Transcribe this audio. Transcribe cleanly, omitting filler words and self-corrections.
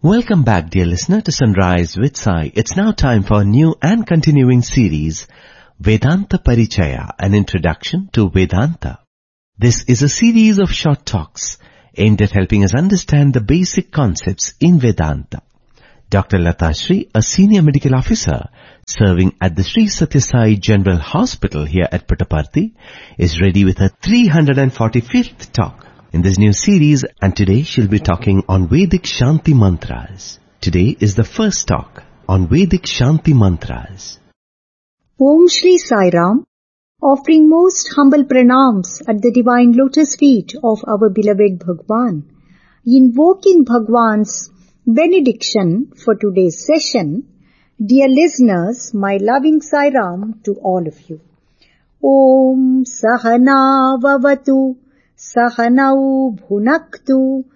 Welcome back, dear listener, to Sunrise with Sai. It's now time for a new and continuing series, Vedanta Parichaya, an introduction to Vedanta. This is a series of short talks aimed at helping us understand the basic concepts in Vedanta. Dr. Lata Shri, a senior medical officer serving at the Sri Satya Sai General Hospital here at Puttaparthi, is ready with her 345th talk in this new series, and today she'll be talking on Vedic Shanti Mantras. Today is the first talk on Vedic Shanti Mantras. Om Shri Sai Ram, offering most humble pranams at the divine lotus feet of our beloved Bhagwan, invoking Bhagwan's benediction for today's session. Dear listeners, my loving Sai Ram to all of you. Om Sahana Vavatu Sahanau Bhunaktu